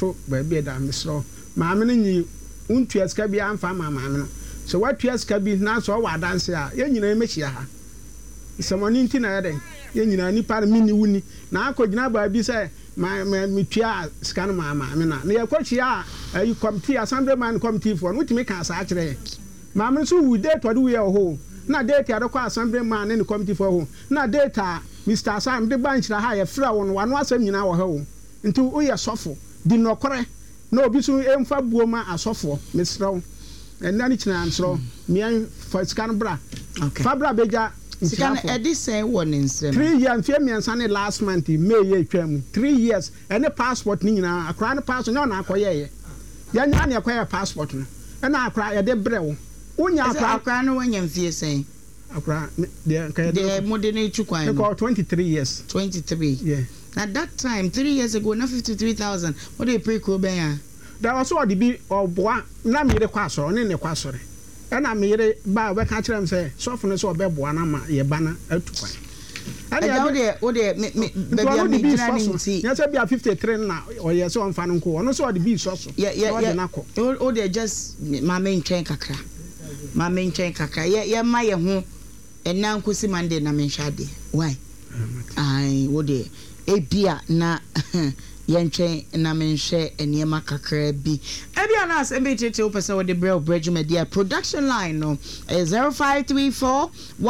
to baby da misro maame no nyi untua ska bi amfa maame no so watua ska bi na so wa dance a ye nyina emechia ha semoni nti na yeden ye nyina ni par mini wuni na akogina ba bi say me tua ska no maame na ye kwachia ayi committee assembly man committee for no timi ka sa akire maame so wu date to do we ho na date ya kwa assembly man ne committee for ho na data Mr. Sam de bank na ha ye fra won wano asem nyina wo ha wo nti wo ye sofo di nokore na obi so emfa buoma asofo mesrawo enna ni kina ansro mian for scan bra fabra beja scan edi say won nsem 3 years fie miansa ne last month May ye twam 3 years ene passport ni nyina akra ne passport nya na akoye ye ya nya na akoye passport no ena akra ye de brewo unya akra no wanya mfie sen akra the modern chukwan they call 23 years 23 yeah at that time 3 years ago na 53,000 what do you pay ko ben ya there was all the be oboa na me de kwasoro ne kwasoro na me yere ba we ka kirem say sofo ne so obeboa na ma ye bana atukwan and wo de baby me gina ni nti ya say bia 53 na o ye so mfa no nko ono so the be so yeah wo de just ma main train kakra ye ma ye ho ena nkosi Monday na menhade why ai wo de ebia na yentwen na menhwe eniema kakra bi ebia na as mbetete opese wo de bridge media production line no 0534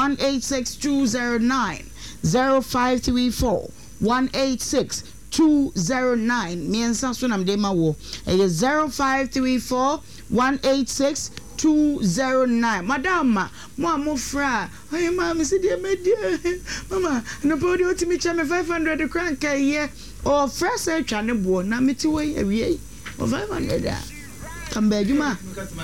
186209 0534 186209 miensa so nam de ma wo 0534 186209 madam mo fra ay ma me se de media mama no podi otimi cha me 500 crank here or fresh twa ne bo na meti we awie o 500 a kamba juma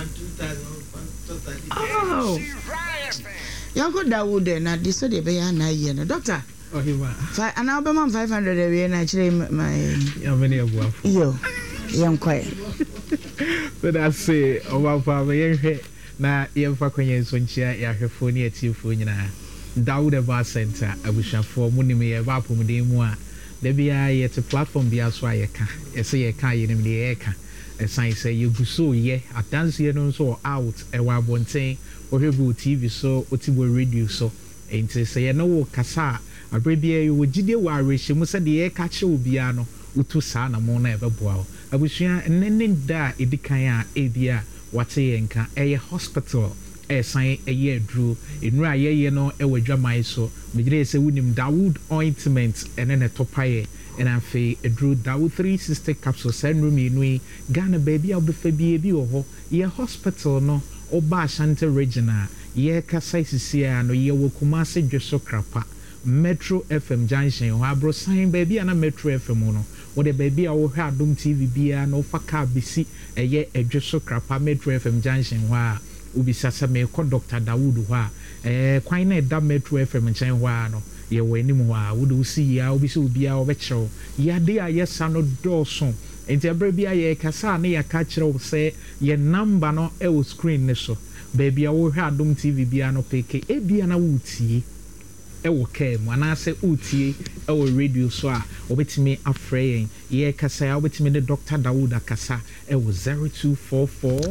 oh yanko Dawood na de so de be ya na ye no doctor oh he wa and I'll be man 500 awie na chire my ya many abuaf yo yankwa but I say over for ye na ye fa kwenye so nchia ya hwefo ne atifo nyina Dawood Bar Center abushafo munime ye ba pomde mu a da bia ye te platform bia so ayeka ese ye ka ye nim de ye ka esan say you buso ye adanse ye no so out e wa bonten ohwebu TV so otibo radio so enti say ye no wo kasa abre bia ye wo gide wa arehye mu se de ye ka che obia no utu sa na mo na ebeboa abusua nenne da edikan a ebia wate ye nka eye hospital esan eye adru enura ye no ewadwaman so megire se wunim Dawood ointment enene topaye enanfe adru Dawood 360 capsules enrumi nui Ghana baby obefa bi ho ye hospital no oba Ashanti regional ye kasa sisia no ye wokumase dweso krapa Metro FM junction ho abro sign baby ana Metro FM no wo de baby a wo hwa Adom TV bia no faka bisi eye edweso krapa Metro FM junction ho a ubisasa me ko Dr. Dawood ho a kwan na da Metro FM nchen ho a no ye wanim ho a wo do si ya obisi obia obekyerew ya de a yesa no doso enti abra bia ye kasa na ya ka kyerew se ye number no e wo screen ne so baby a wo hwa Adom TV bia no peke e bia na wutie ewo kem anase utie ewo radio so a obetimi afreyen ye kasa ya obetimi de Dr. Dawood akasa ewo 0244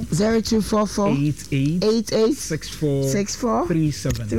88 64 37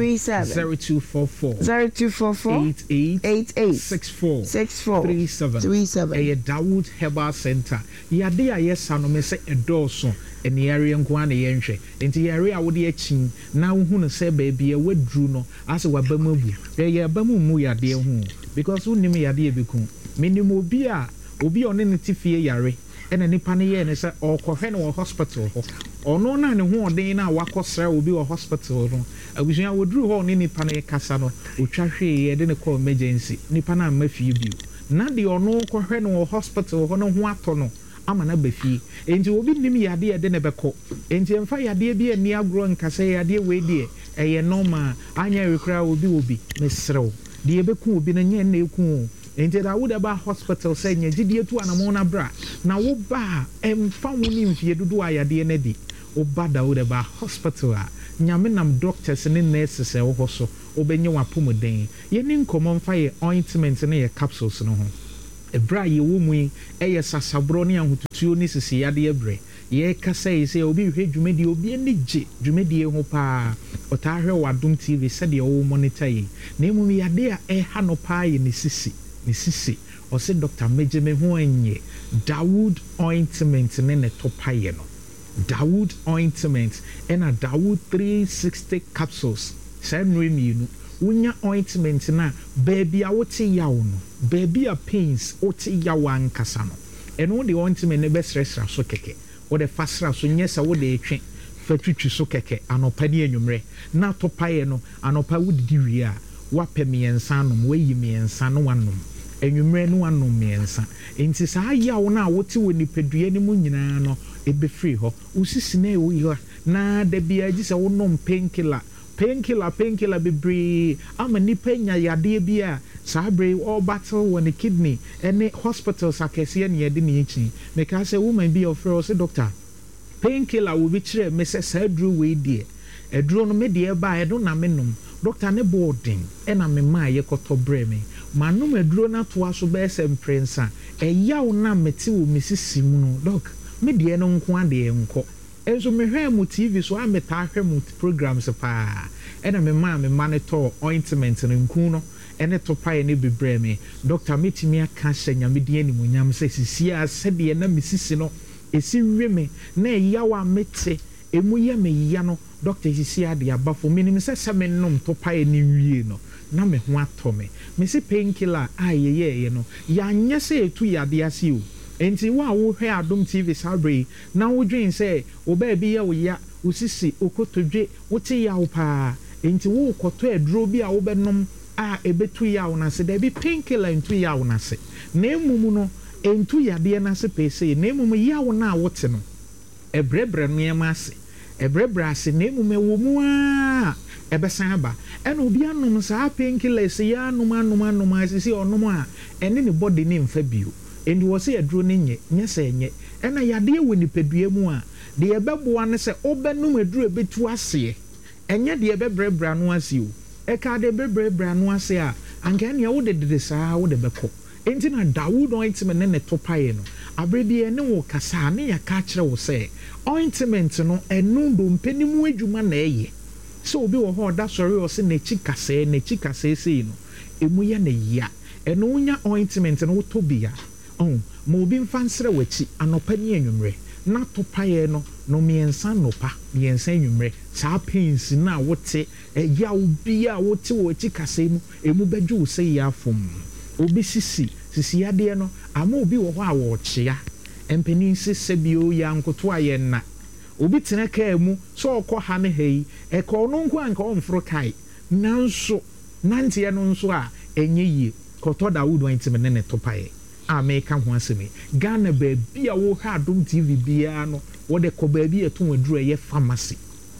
0244 88 64 37 eye Dawood Herbal Center yade a yesa no me se edoso eni area nko na ye nhwe enti area wo de achin na wo hu no se baby e wadru no ase wabamu ye abamu mu yade hu because unim yade e beku minim obi one ne tifie yare ena nipa ne ye ne se okohwe no hospital ho ono na ne hu odin na wakosra obi wo hospital no abusuan wodru ho ne nipa ne kasa no otwahwe ye de ne call emergency nipa na mafie bio na de ono kohwe no hospital ho no hu ato no amana bafi enti obi nim yade de ne beko enti emfa yade bi ani agro nkasa yade we die eye normal anya rekra obi mesrew de beku obi na nye na eku enti Dawood Bar hospital say nye gidie tu anamo na bra na wo ba emfa woni mfie dodo ayade na di wo ba Dawood Bar hospital a nyame nam doctors ne nurses e wo so obenye wapomoden ye ni nkomo mfa ye ointment ne ye capsules no ho ebra ye wo mu eye sasabro ne ahotutuo ne sisiyade ebre ye kasa yi se obi hwe dwumedi obi ani gye dwumedi ho pa ota hwe wadom TV se de wo monitor yi na emu yade a ha no pa ye ne sisi o se Dr. Mejeme ho anye Dawood ointment ne ne topa ye no Dawood ointment and a Dawood 360 capsules senwe mienu unya ointment na baby a wote yawo no baby a pains wote yawo ankasa no eno de ointment ne be sresra so keke wo de fasra so nyesa wo de etwe fatwitwi so keke anopa ne anwumre na topa ye no anopa wudidi wi a wapɛ miensa nom wayi miensa no wanom enwumre no wanom miensa enti saa yawo na wote wo nipadua ne mu nyinaa no ebe free ho usisi na ewo yi na da bia gi se wo nom painkiller bebre ama nipa nya yade bia saa bre all battle when the kidney any hospitals akese ne yede ne echi make I say woman be of say doctor painkiller will be kire me say sadru we die edro no me die ba edo na me nom doctor ne boarding na me ma ye koto bre me manum edro na to aso be se mprensa eyaw na meti wo misisi mu no doc me die no nko ade enko enso me hwe mu TV so ameta hwe mu programs pa ena me monitor ointment no nku no ene to pa ne bebre me doctor metimi aka hyanya me die ni munyam se sisi a sede na misisi no esi hwe me na eyaw amete emu ye me ya no doctor sisi ade abafo minim se se me nom to pa ni wie no na me ho atome me se painkiller ayeye no ya nya se etu yade ase o enti wa wo hwe Adom TV sabre na wo dwen se wo ba bi ya wo ya usisi okotodwe wote ya wo pa enti wo koto edro bi a wo benom a ebetu ya wo na se da bi painkiller entu ya wo na se na emumu no entu yade na se pese na emumu ya wo na wote no ebrebre no yema ase ebrebre ase na emumu wo mu a ebesan ba ena obi anom sa painkiller se ya anom asisi onom a ene ne body ne mfa bio endi wo se aduro ne nyese enye ena yade we nipadua mu a de ebeboa ne se obenum aduro ebetu ase enye de ebebrebra no ase o eka de bebrebra no ase a anka ne wo de saa wo de beko enti na Dawood ointment ne topaye no abrebi ene wo kasa ne ya ka kire wo se ointment no enu do mpenimu adwuma na eye so obi wo ho da sori o se na chikase sei no emu ya na ya enu nya ointment no tobia mo bi mfansere wachi anopa ni anwumre na topaye no miensa nopa miensa anwumre saa pains na wote ya obi a wote wo chikase mu emu bedwu se ya fom obi sisi yade no ama obi wo ho a wo chia empeni sese bio ya nkoto aye na obi tena ka mu so okọ ha ne hei eko no nko anka omfro kai nanso nantie no nso a enye yi koto Dawood ointment ne topaye America ho asemi Ghana baby a wo ha Adom TV bia no wo de ko baby eton aduru ye pharmacy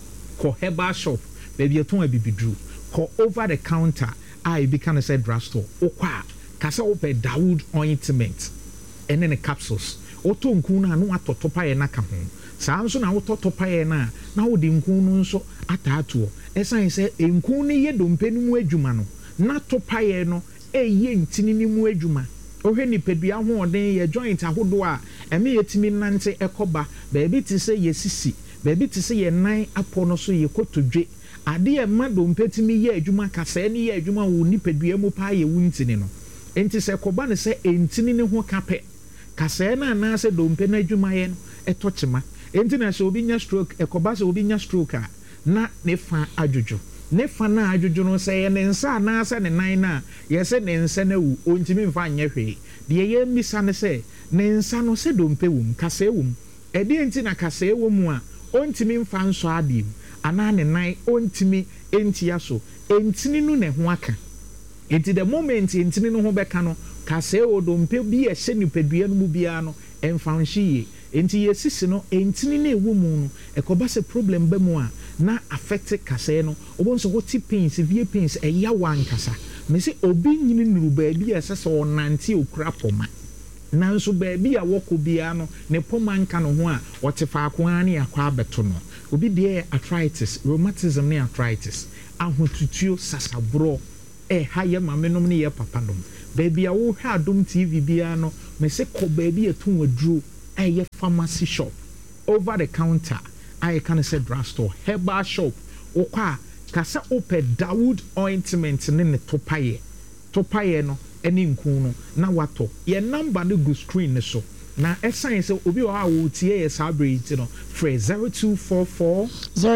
ko herbal shop baby eton abibiduru ko over the counter I be can say drugstore okwa kasa wo pe Dawood ointment and then the capsules oto nku na no atotopa ye na ka ho saa nso na wo totopa ye na wo de nku no nso ataato esan se nku ne ye dompe no mu adwuma no na topa ye no eye ntini ni mu adwuma ohwe ni pedua ho oden ye joint ahodo a eme yetimi nante ekoba baby ti se ye sisi baby ti se ye nan apo no so ye kotodwe ade e ma dompe timi ye adwuma kasa ni ye adwuma wo ni pedua mu pa ye wuntini no enti se koba ne se entini ne ho kape kasa na na se dompe na adwuma ye no etochema enti na se obi nya stroke ekoba se obi nya stroke a na ne fa adwodwo ne fa na adwodwo no se ye ne nsa na se ne nan na ye se ne nsa na wu ontimi mfa nya hwe de ye misa ne se ne nsa no se dompe wum kasa wum edi enti na kasa wum a ontimi mfa nso adim ana ne nan ontimi entia so entini no ne ho aka enti the moment entini no ho beka no kasa odompe bi ye hye nipadua no mu bia no emfa nhye enti yesisi no entini na ewu mu no ekoba se problem ba mu a na affect kasa no obonso what pains severe pains eya wan kasa me se obi nyini nuru ba bi esese onante okura poma nanso ba bi a woko bia no ne poma nka no ho a wotefa ko ani akwa abeto no obi de arthritis rheumatism ne arthritis ahotutuo sasabro ha ye mame nom ne ye papa nom baby a wo hwa Adom TV bia no me se ko baby etu waduro ye pharmacy shop over the counter I can say drugstore herbal shop okwa kasa ope Dawood ointment ne ne topaye no eni nku no na wato ye number no go screen ne so na esan se obi wa wo tie ye sabrate no free 0244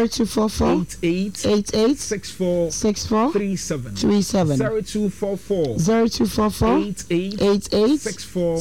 88 64 37 0244 88 64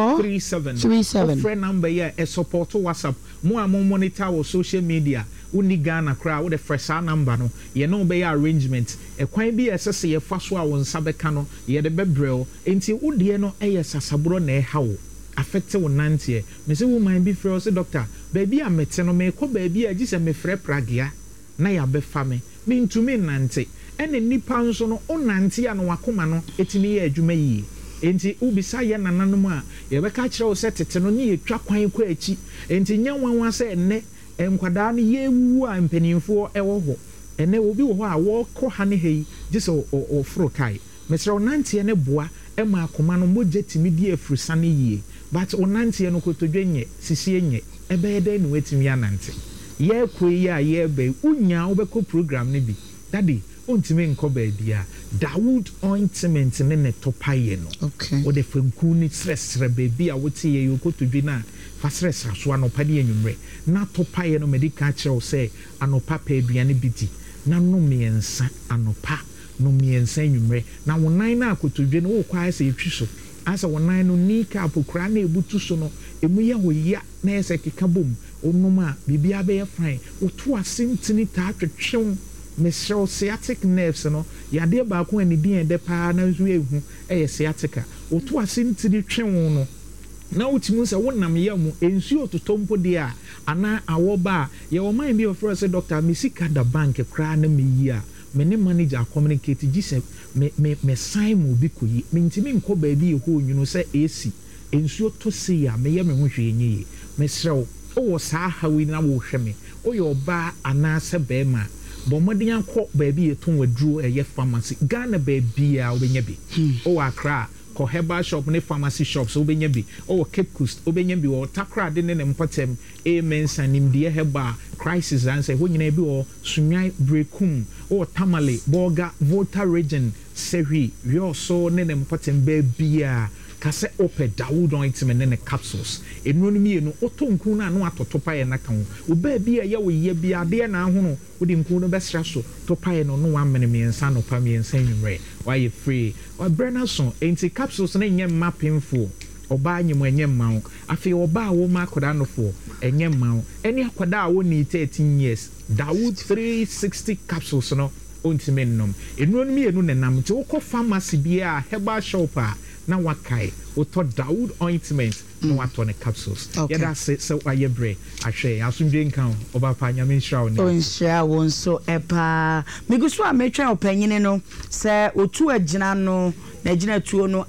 37 friend number here e support WhatsApp mo monitor wo social media uni Ghana kra wo the fresh number no ye no be arrangement e kwan bi esese ye fa so a won sabeka no ye de bebrel enti wo de no eye sasabro na e hawo affect wo nantie me se wo man bi frɛ se doctor baby a mete no me kɔ baby a gise me frɛ pragia na ya be fa me ntumi nante ene nipa nso no onante a no wakoma no etimi ye adwuma yi enti ubisa ye nananom a ye bɛka kyerɛ wo se tete no ne ye twa kwan kɔ achi enti nyanwanwa se enne enkwada no ye wu a mpanimfo ɛwɔ hɔ ene obi wɔ hɔ a wɔkɔ ha ne hei gise o fro kai mesrɛ onante ne boa ema akoma no mogye timi di afrusa ne yie but onante no kotodwenye sisie nye ebe de no wetimi anante ye koyi a ye be unya obeko program ne bi daddy ontimi nko ba bia Dawood ointment ne ne topaye no okay o de famku ni stress baby a wote ye yokotodwe na fa stress aso anopa de enwumre na topaye no medical chew say anopa pa aduane bidi na no miensa anopa no miensa enwumre na wonan na akotodwe no wo kwa se yetwi so asa wonan no ni ka apokra na ebutu so no emu ye hoya na ese keka bom onuma bibia be ye fine otu asintini ta twetwew mesrel sciatic nerves no yade ba ko ani din de pa na nso ehu sciatica otu asintini twew no na utimu se wonam ye mu ensu ototompo de a ana awoba ye wo man bi ofro se doctor misika da bank kra na meyi a me ne manager communicate gise me sign mu bi koyi me ntimi nko ba bi ho nwunu se AC ensuo to se ya me ye me ho hwe enyi me srew o wo sa hawi na wo hwe me o ye oba ana se be ma bo modin akọ ba bi eton waduro eye pharmacy Ghana ba bi a obenya bi o akra ko herbal shop ne pharmacy shops obenya bi o Cape Coast obenya bi o takra de ne mpotem amen sanim de herbal crisis answer ho nyina bi o sunwai brekum o tamale boga volta region sehi we so ne mpotem ba bia kase ope Dawood ointment ne capsules enunu mi enu otonku na no atotopa ye naka ho oba bia ye wo ye bia de na ahono wodi nku no besra so topa ye no no 1 minute miensa no pa miensa nwumre why you free or brana so enti capsules na nyem mapemfo oba anyem anyem mawo afi oba wo makoda no fo enyem mawo eni akoda a wo ni 13 years Dawood 360 capsules no ontime nom enunu mi enu nenam ti wo ko pharmacy bia herbal shop a na wakai oto Dawood ointment no wato ne capsules okay. Yeah, that's it. So ayebre ahwe asundwe nkan oba pa nyame nhira won o nhira won so epa migusu a metwa opanyine no se otu agina no na agina tuo no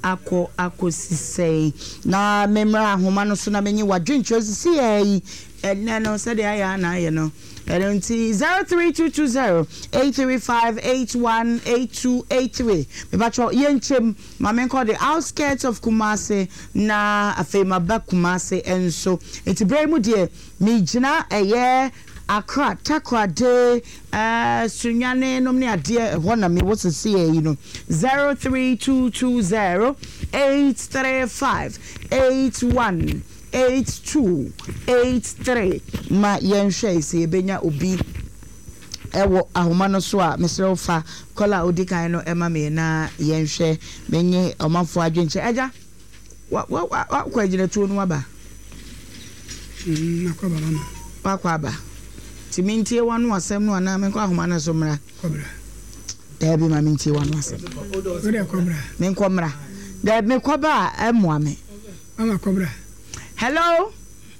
akosisei na memra ahoma no so na menyi wadwentwe sisi yi no se de aya na aye no 03220835818283 me bacho yenchem mame call the outskirts of Kumasi na afema ba Kumasi enso enti bremu de me gina eye Accra Takra de sunyane nom ne ade ho na me wose se yi no 0322083818283 ma yenhwe se ebenya obi ewo ahoma no so a mesrɛ fa kola odikan no ema me na yenhwe menye omafo adwenche aja wa kwagina tuo no aba na kwaba no kwaba timintie wanu asem no ana me kwa ahoma na so mra kwabra dabi ma mintie wanu asem ode kwabra men kwamra dabi me kwaba amoame ama kwabra hello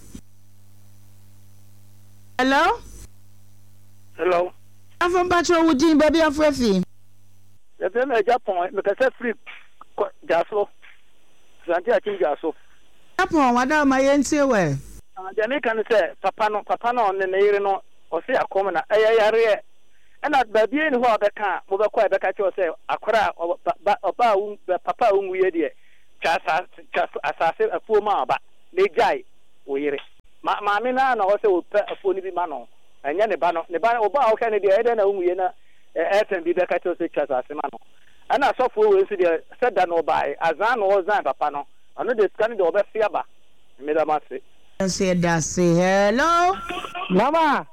afon patro wudin baby afrefi the them e Japan me ka free jaso zanti ati jaso Japan wada ma yentie we Jamaica no say papa no on ne yire no o say akoma na yare ana baby ni ho abeka mo bekwa ebeka che o say akora oba papa unwuye de chasa asase afuo ma aba le jai oyire ma me na o say o afuo ni bi ma no anya ne ba oba o ka ne de ede na unwuye na etem bi beka che o say chasa asase ma no ana sofo we nsi de seda no bai azan no zan papa no ano de scan de obefia ba me da ma say that say hello mama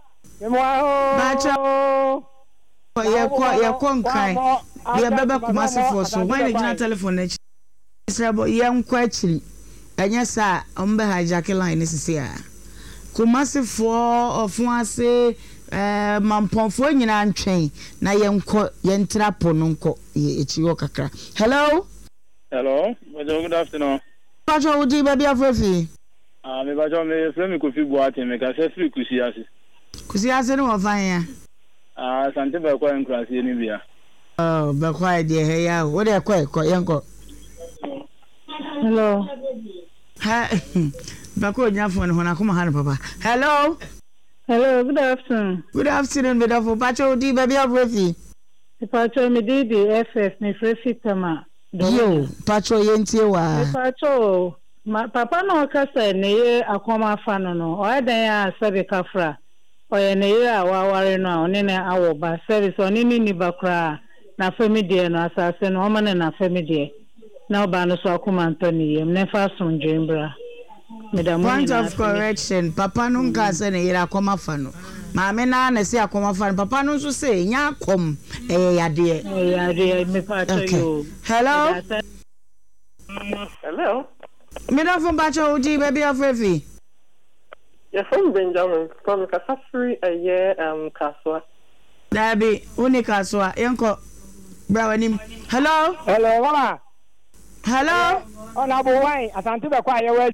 Bacho ye konkai ye bebe kumasi for so when the general telephone e srebo ye nkwa akiri enya sa ombe hijack line sisi a kumasi for ofun ase mamponfo nyina ntwen na ye nkọ ye ntrapo no nkọ ye echiwo kakra hello good afternoon Bacho udi baby afrefi me bacho me frame Kofi Boate me ka se free Kusiase no wafan ya sante ba kwa nkrase ni bia ba kwa de he ya wo de kwa yenko hello ha ba ko nya phone ho na kuma han papa hello good afternoon bedafo pacho di baby afrefi pacho me di ff me frefi tama yo pacho yentie wa pacho papa no kasa ne ye akoma fa no o adan ya sabe kafra oye ne ya waware no oni ne awoba service oni ni bakra na family no asase no o na family na oba no so akoma antoni yem ne fa sonje mbra point of correction papa no nka se ne yira akoma fa no maame na na se akoma fa no papa no so se nya akom yade me pa to you hello me don't from Bacho Udi baby afrefi. You're from Benjamin, from Kasafri a year, Kaswa. Dabi, uni Kaswa, Yanko Brawanim. Hello? Mama. Hello? On Abu Wine, as I'm to the choir.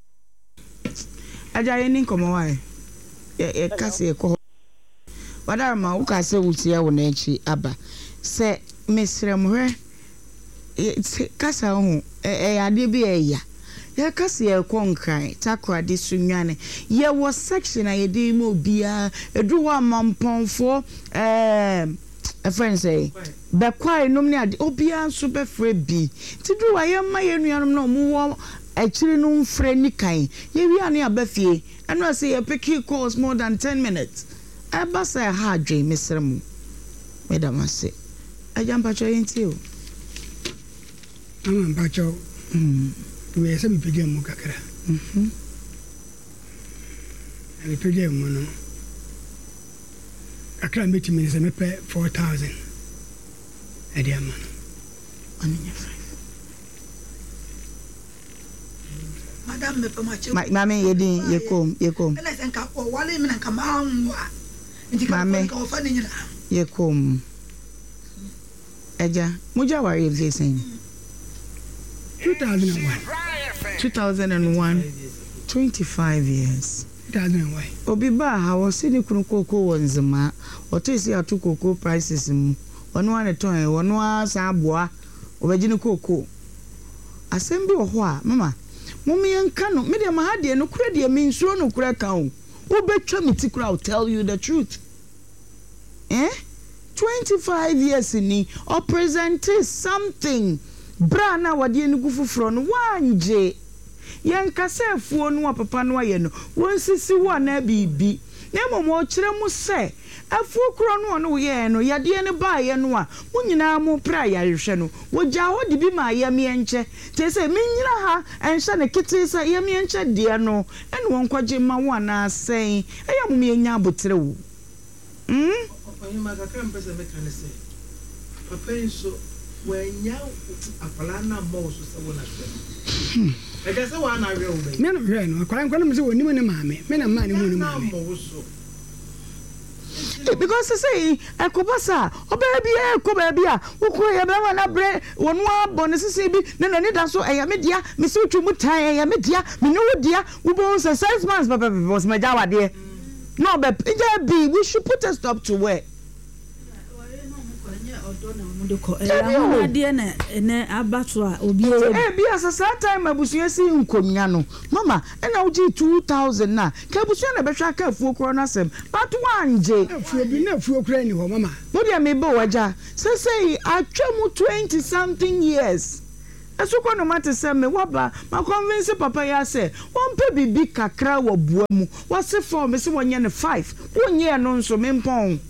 Ajayin Komawai. A Cassie, what are my Ukase Utia Unechi Abba? Say, Miss Remre, it's Casa, Adibi. Ya kasi ya konkai takwa di sunyane ye wo section a ye di mo bia edu wa mamponfo a friend say be kwai nom ne ade obia nso be frɛ bi ti du wa ye ma ye nuanom no mo wo akiri no mfrɛ ni kan ye wi ane abafie eno say ye pick calls more than 10 minutes e ba say ha dwe mesrem madam say ajamba cho yenti o amamba cho we say we begin mo kakra we begin mo no akra meti me say me pay 4,000 ediama anya 5 madam me pamache mame yedin yekom ela senka ko wale me nka maanwa ndika ko fa ni nyina yekom eja muja wari vesen 2001 25 years 2001 obi ba ha wo sidi kunu koko wonzima otesi atu koko prices mu ono ane ton ono asa aboa obegini koko asembi oho a mama mummy enka no me de ma ha de no kura de me nsuro no kura ka o obetwa meti kura, I'll tell you the truth 25 years ni or present something brana wade ni gufufuro no wanje yankasefuo no papa no aye no wonsisi wo na bibi na momo kire mu se afuo kro no no ye no yade ne ba ye no a munyina mu pra ya hwehwe no wogya ho de bi ma ye me enche te se menyira ha enhye ne kete se ye me enche de no ene won kwaje ma wo na sen eya mu me nya abotre wo oyin ma kakra mpese me kan se papa nso wanya apala na mo so se wona hwe ega se wa na hwe wo be me no hwe no akwara nkwana me se woni mu ne maame me na ma ne mu ne maame because say ekobasa obaby ekobaby a ukwo ye be wana bre wonu abone sisi bi ne no ni da so eya media me se utwu mutan eya media me no wodia wo bo say 6 months papa was my jawade no be bi we should put a stop to where time abusuya si nkonya no mama ena uji 2000 na ka abusuya na behwa ka afuo kro na sem but wanje afuo bi na afuo kra ni ho mama no dia me bo waja say atwam 20 something years Asuko no mate se me waba ma convince papa ya se won pe bibi kakra wo bua mu wase for me se wonye ne 5 wonye no nso me mpon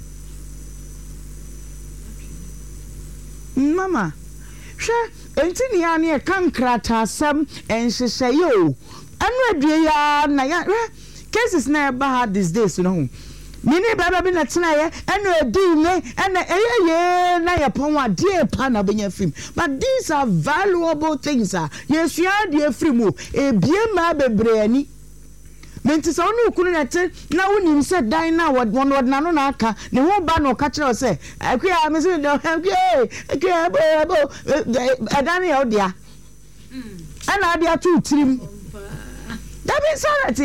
mama hwe entini ya ne kankrata asem enhyehyeye o anu adue ya na ya cases na ba hard these days no mini baba bi na tena ye eno edi ne ena eye na ye pon wa die pa na benya film but these are valuable things yes you are the film ebie ma bebre ani menti so no kunu na te na wonim se dan na wod na no na aka ne ho ba no ka kire se akua me se do akua bo adan ya odia ana adia tu tirim that be sanity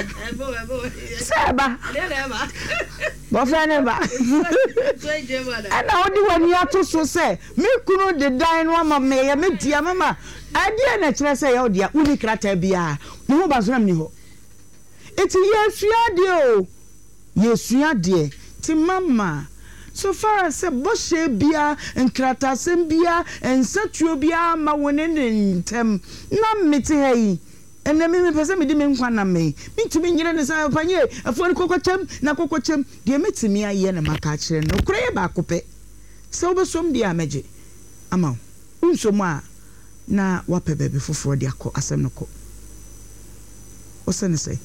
seba bofane ba ana odi wani ato so se me kunu de dan no ma me ya me dia mama adia na kire se ya odia uni krata bia ne ho ba so na me ho eti yesua de ti mama so far as boshe bia enkrata sem bia ensatuo bia ma woni ntem na meti hei ene me pese me di me nkwa na me mitumi nyire ne sa panye afo kokochem na kokochem de metimi aye na maka kire no kure ba kope so obesom dia meje ama unsom a na wape bebe foforo dia ko asem no ko osene say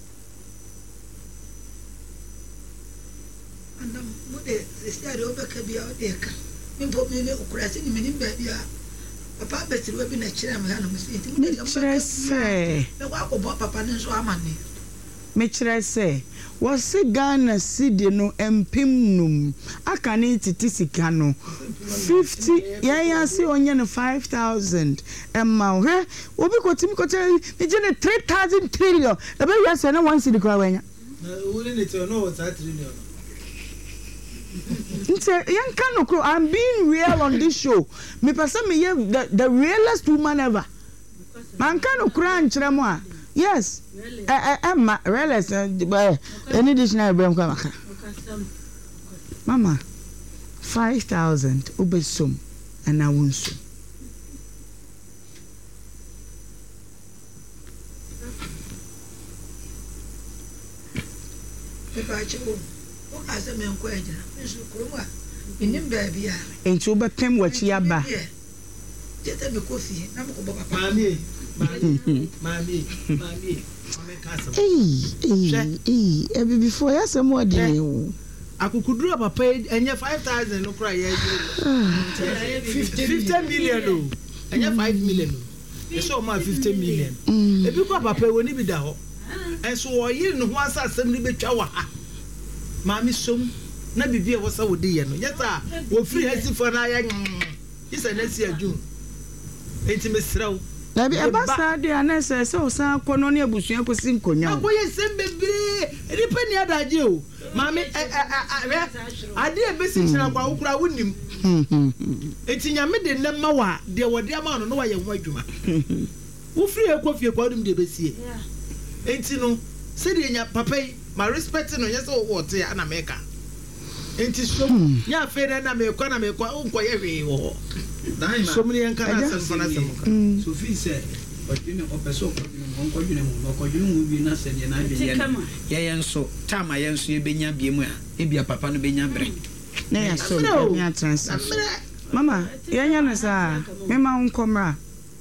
Sister Obeka bia odeka mimpo me okurase ni meni bia papa betiri we bi na kire am ha no mesi me kire se me wa ko papa ne so amane me kire se was Ghana city no empim num aka ne titisika no 50 ya se onye no 5000 emma he obi ko timi ko te me je ne 3000 trillion e be ya se na 1 city kwa wanya we ne te no what 3 trillion. I'm being real on this show. Me person me the realest woman ever. Man can cry and yes. I'm realest. Any dictionary bring come. Mama, 5,000 ubesum and I won't sum. Asa me nkwa agina nso kroma enim baabi a enti wo bepem wachi aba jeta me kofi na mo ko papa mami ebi before ya some more dey akukuduru papa enye 5,000 no kra ya 50 million no enye 5 million no eso ma 50 million ebi ko papa woni bi da ho enso wo yiri no ho asasem ni betwa wa ha mami som na bibia wo sa wo de ye no yesa wo free hasi for na ya isa na si aju enti mesraw na bi abasa de anese se o san kono ne abusua ko sin konya ko ye sem bebre edi pani adaje o mami ade e besi kira kwa wo kura wonim enti nyame de nema wa de wo de ama no no wa ye ho adwuma wo free ekofie kwa dum de besie enti no se de nya papa my respect no yes o what ya na meka enti so nya fe na mekwa unko ye hwe wo so mni enka na sem na sem so fi se odwene opeso ko dwene mu ko dwene mu bi na se de na adwe ye yenso tama yenso ye benya biemu a ebia papa no benya bre na ya so benya transa mama yenya na sa me ma unkomra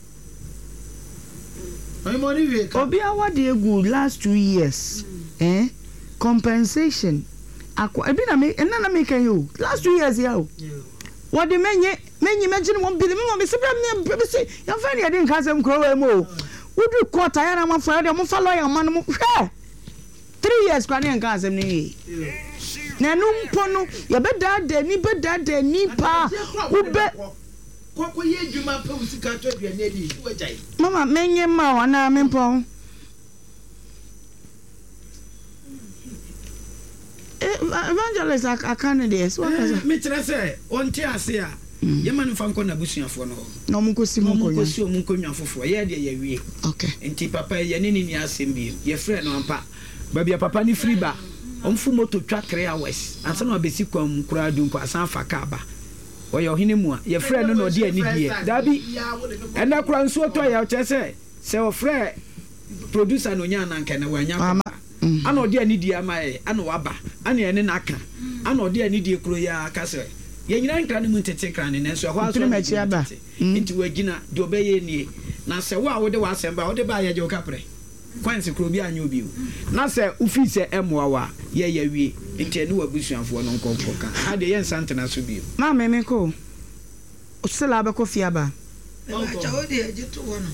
obi awade egu last 2 years compensation akwa ebi na me na me kan you last 2 years ya o what the menye imagine 1 billion me se bra me se ya fa ne dey nka sem kro mo would you court ya na man fa dey mo fa lawyer man mo hwe 3 years kwa ne nka sem ni na no mpo no ya beda da ni pa ube koko ye djuma pa usika to aduane adi wajai mama menye ma wana me mpo evangelist akane de so akaza me tira say onti ase a ye man fa nko na busuafo no no munkosi munkonwa fofo ye de ye wie okay enti papa ye ne ni asem bi ye frɛ no ampa babia papa ni free ba omfu moto twa 3 hours ansa na obesi kwam kura dunko asan fa ka ba oye ohine mu a ye frɛ no no de ani die dabi ena kura nso to ya chese se o frɛ producer no nya na nka na wanya ana odi ani die amae ana waba ana ene na aka ana odi ani die kro ya aka se ye nyina nkra ne mu tete kra ne nso ho aso nti wagina de obeye nie na se wo a wo de wa asemba wo de ba ye je okapre kwanse kro bi anyo bi na se ufi se emoa wa ye ya wie nti ene wabusuafo no nkonko ka ade ye nsantena so bi ma meme ko usela ba ko fiaba acha odi eje to wono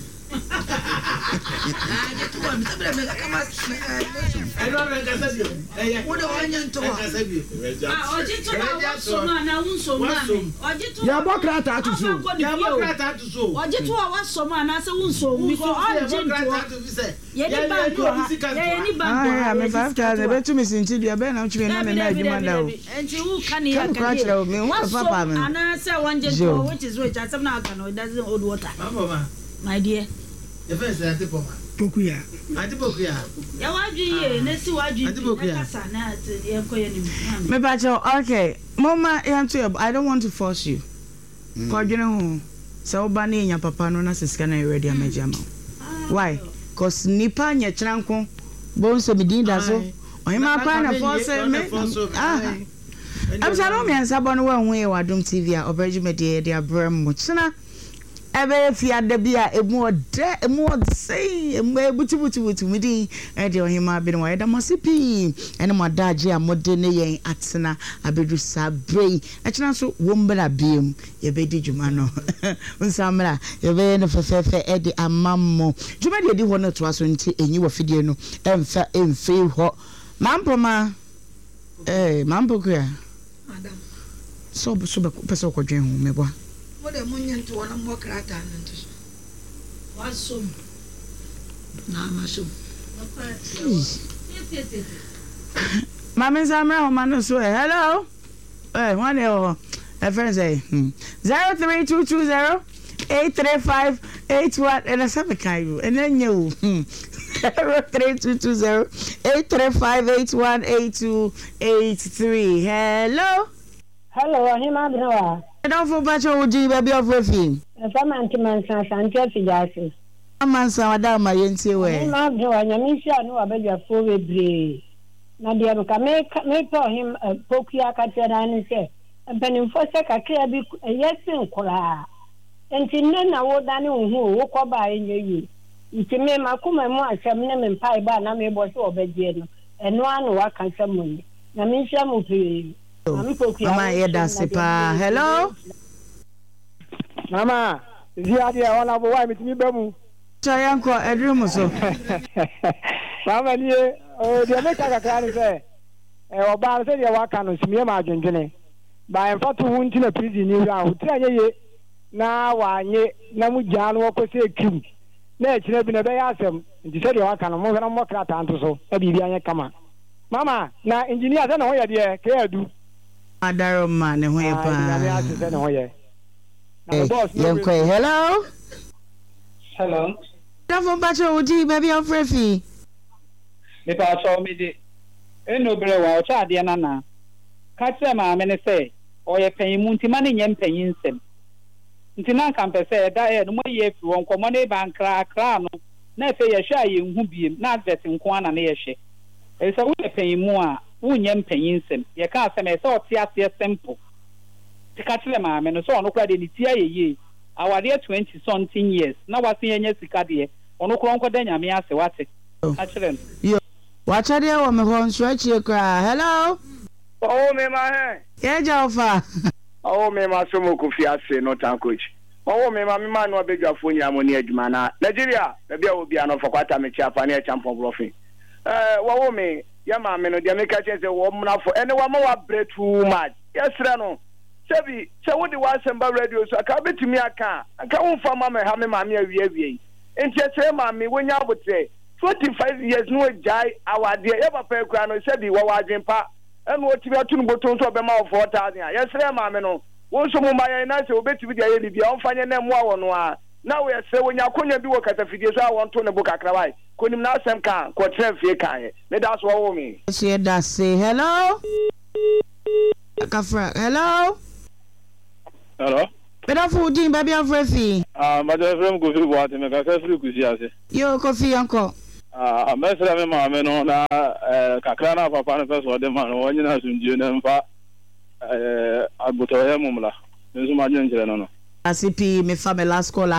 ya bokrata to so oje to wa so ma na se wunso because oje to ye ni bank ye ni bank me 5000 betu mi sinti bia be na utwe na me na adwuma da o enti wu kan ya kan me wa papa me ana se wanje to which is which asem na aka no doesn't hold water my dear the first Antipoma. Pokuya. Antipokuya. Ya wajui ne si wajui. Antipokuya. Sana ye koye ni. Me bacho okay. Mama I don't want to force you. Ko dwene ho. Se oba na nya papa no na sesika na ready amaja ma. Why? Cause nipa nya kranko bon so medin da so. Ohima pa na force me. I'm sorry me ansa bon wa hu e wadom TV a obeji me de abram mo chena. Ebe fiada bia emu sei emu butu midi e de ohima bi no wa da masipi ene madaje amode ne yen atena abedu sabrei e kina so wombra biem ye be di djuma no nsamra ye be ne fefefe e de amammo djuma de di ho no to aso nti enyi wo fidie no emfe ho mampoma mampokua madam so be peso ko dwen ho meboa Mode munyentu wana mwokrata nantu. Wasom. Na masum. Mama Zamra Homano so hello. One a friend say 03220 83581 and a seven kind and then you 03220 835818283. Hello, Ahima Bnoa. Don't for Bacho Uji, baby of Refi. A man and Jeffy Jassy. A man, Madame, my yenty way. Ahima Bnoa, Yamisha, no, I beg your full brave. Nadia, make him a pokia catcher and say, a penny for sec a clear big yes in Kola. And she none I would done who walk by in you. It's a man, Makuma, more, some name and pie bar, and I was over Jen, and one work on some money. Namisha Mupi. Mama yeda sipa. Hello. Mama, zia dia wana bo wa mitimi bemu. Chayanko edrumu so. Mama ni dia meka kakra ni se. Oba se dia waka no simie ma adwendwene. Ba en fatu hu nti na prison ni ra ho tira ye na wanye na mu gya no ko se kim. Na e kire bi na be ya asem. Nti se dia waka no mo na mo kra tanto so. E bi anye kama. Mama, na engineer se na ho ye de ke adu. Adaro man ho ye pa. Hello. Hello. Don't Bacho Uji, baby of Refi. If I saw me the no brew or child, Nana. Catch them, I mean, say, or you pay Muntimani yen paying sem. Until can say that no more ye from Common Bank Crano, never a shy who be not vetting Quan and Airship. It's a way paying more, who yen paying sem. You can't say, I saw Tia simple. To catch them, I mean, so no credit in the ye. Our dear 20-something years. Now I see any cicadie, or no cronco then I may ask what it. Actually, you watch a dear woman who stretch your cry. Hello? Oh, me, my yeah, Jaffa. Oh, me, my sumo coffee, no time coach. Oh, me, my man, no bigger for your money, Edmana. Nigeria, the beer will be an offer quite a Japanese champion bluffing. Well, me, your mamma, no, the Americans a woman for anyone more bread too much. Yes, Rano. Sebi, so what the was and radio, so I can't bet to me. I can't for mamma, how many mammy we and just say, mammy, when I would say 45 years no jai, our dear ever pay crown, said the Wawajan pa, ɛna otimi atu no boton so obema 4000 a yɛsrɛ maame no won so mo ma yɛn na sɛ obetimi de ayɛ bibia ɔmfa nyɛ na mu awɔ no a na wo yɛsrɛ wonya konya bi wɔ katafidie so a wɔnto ne bo kakra wai konim na asɛm ka kɔtrɛ fie kan me da so wo me so yɛ da say hello Kafra hello Beda fu din baby afrefi ma de frem go fi bo ati me ka ka free kusi ase yo kofi yanko mesra me ma me no na kakra na papa no peso de ma no onye na sunjie na mfa abuto he mumla nso ma je njere no asipi me fa me last caller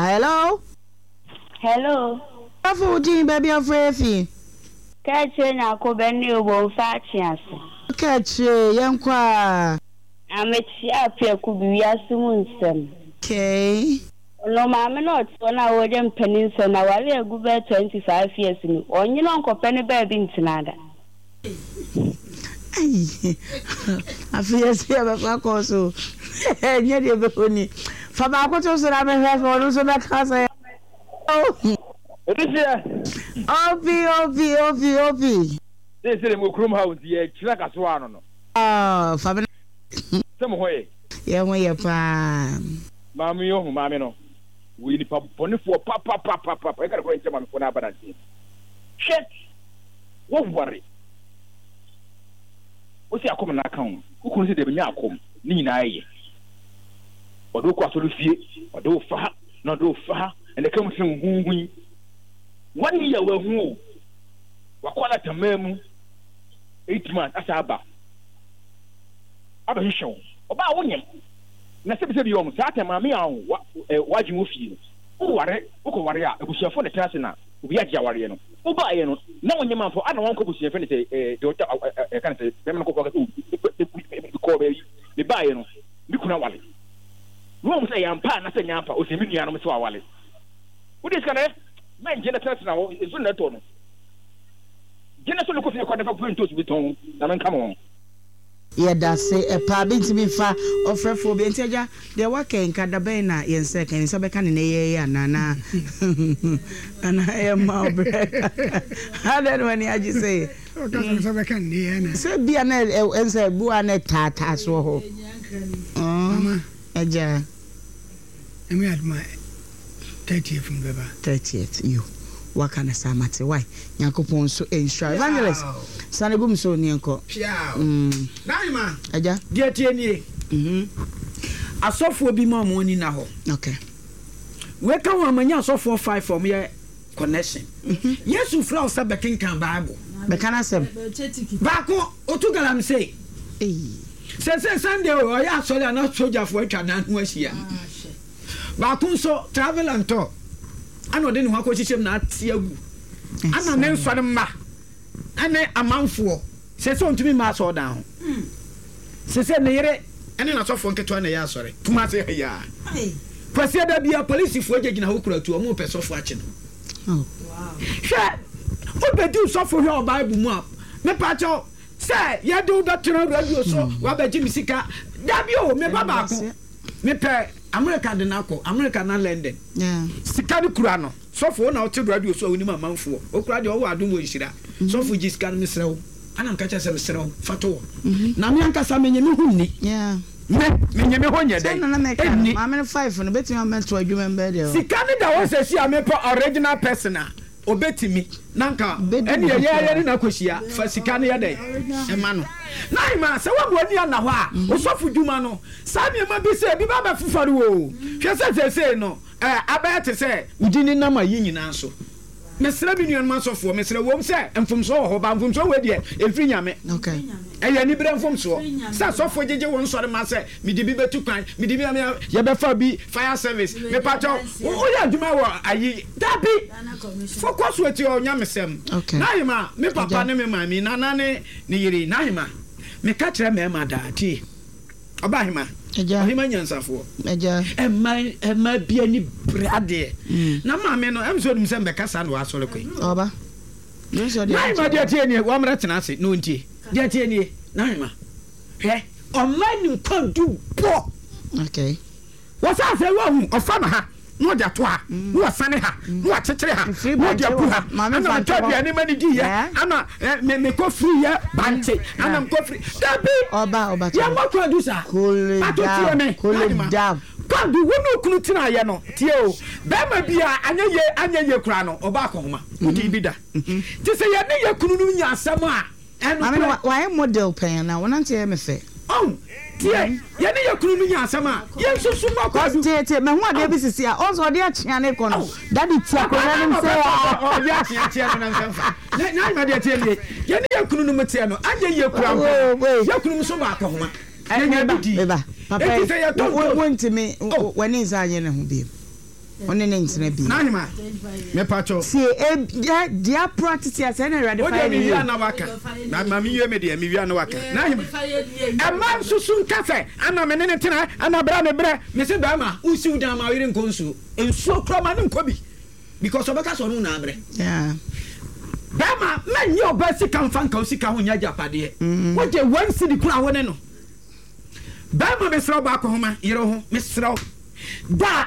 hello fu din baby afrefi kache na ko beni obo fa chiase kache yankwa amechi apia ku biya sumun okay no mama not na wo dem peninso na wale egu be 25 years ni onyi no nkope ne ba bi ntinada ai afia sia ba fa ko so nye de be oni fa ba ko to so na me fa so so na kasa opi They mo krum house ye kira kaso ano no fa be Some way. Yeah, when you're Mammy, yo, mammy, no. We need papa, papa. I got to go into my phone. About shit. Won't worry. What's your common account? Who can see the Yakum? Nina, or do Quasolufi, or do far, not do far, and the commission who 1 year will move. What quite a memo 8 months as about. Abahishon oba wonyem na se bi yom sa atema me an waji wo fie wo ware wo ko ware a abusuafo ne tase na obi agya ware no wo ba ye no na wonyem anfo ana won ko busuafo ne te de ota kan se be me ko ko ko be be ba ye no bi kuna wale wo mo se yampa na se nyampa o se mi nua no me se wale wo dis kana men je na tase na wo ezu na to no je na so no ko fie ko na fa ko bi ton na men kama yeah, that's a pabin me fa offer for Benteja. There were ken Cadabena, yen second, Sabecan in a nana. And I am my bread. How then when you say, say, be an answer, Buanet Tata, so. Oh, Aja. And we had my 30th from Weber. 30th, you. What can I say, Matty? Why? Yankopon so ensure. Evangelist. Sanagum so Nianko. Naima. Aja. Dear Tierney. I saw for be more money now. Okay. Where can one man so 4-5 from your connection? Yes, you flow Sabakin can Bible. Mechanism. Bako, Otugalam say. Say Sunday, or ya so they are not soldier for each other. Bakun so travel and talk. I know then wako chishem na tiagu. Ana nem so ma. Ane amanfo. Se so ntumi ma so down. Se ne yere ene na so fo nketo na ya sori. Tuma se ya. Kwasi da bia police fo agina ho kuratu o mo peso fo achi no. Oh. Wow. Hwe. Obedu so fo hwe o Bible mu a. Me pa cho se ye do betro radio so wa ba ji misika. Da bi o me baba ko. Me pe America de nako, America na London. Yeah. Sika de kura no. So for na o te radio so oni mamanfo. O kura de o wa adum o nhira. So for ji sika no mesrew. Ana nka cha se mesrew fato. Na me anka sa menye me hunni. Yeah. Menye me honye dai. Na me ka. Ma me 5 no betimi am to adwuma mbe de. Sika ne da wo se si amepo original person a obetimi. Nanka ene ye na kwahia fa sika ne ye dai. E ma no. Na ima se wo ani ana ho a osofu dwuma no. Sa me ma bi se bi ba ba fufare wo. Hwe se no abete se udini na ma yi nyina so. Mesra bi nuan ma sofo mesra wom se mfumso ho ba mfumso we de efri nyame. Okay. Eya ni bre mfumso. Sa sofo jeje won sore ma se mi di bi betu kwan mi di bi ye be fa bi fire service me pacho o ya djuma wo ayi dabi focus with your nyamesem. Na hima me papa ne me mami na ne yiri na hima me ka kire me ma da ti oba hima eja hima nyansafo eja ema bia ni brade na mame no em so dum se mbeka sa no asore koi oba na hima dia tie ni wa mra tena ase no ntie dia tie ni na hima he online nkwadu po okay wasa se wa hu ofa ma ha no de to ha no asane ha no akekere ha no de pu ha ana me to aduane mani di ye ana me ko free ye banche ana me ko free dabi oba ya mo producer cool down God wonu kunu tina ye no tie o be ma bia anya ye kura no oba akoma udi bi da ti se ye ne ye kunu nu nya asam a eno why model pen na wona tie me fe tie ye ne ye kunu nu nya asam a ye susu ma ko tie me ho ade bi sisi a also de achia ne ko no daddy tia ko na nim say o ya achia no na nfa na ma de tie ye ne ye kunu nu metie no anya ye kura ye kunu so ba akoma Beba, papa, want to me when is I in a hobby? On an internet be. Me pacho. See, dear practice as any rather. What do you know? Mammy, you made me no waka. A man so soon cafe, and I'm an entertainer, and a brand of bread, Mr. Bama, who sued down my eating consul, and so crumb and Kobe. Because of a castle, no nabre. Yeah. Bama, man, your best can find Kosika when you're Japadi. What you want to the crown, no. Bama Mr. Bakoma, Yero, Mr. Da.